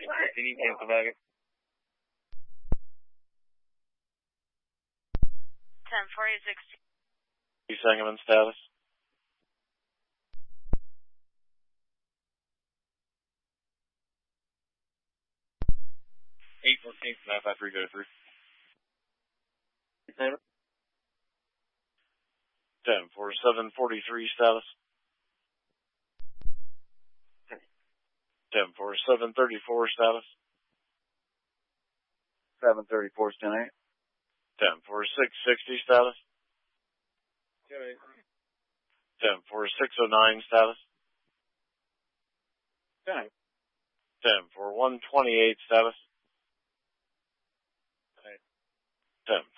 Anything about it? 10-4-8-6. Sangamon status. 814-953, go to 3. 10-4-7-43 status. 10-4-7-34 status. 734, 10-8. 10-4-6-60 status. 10-4-6-09 status. 10-8. 10-4-1-28 status. 10-8.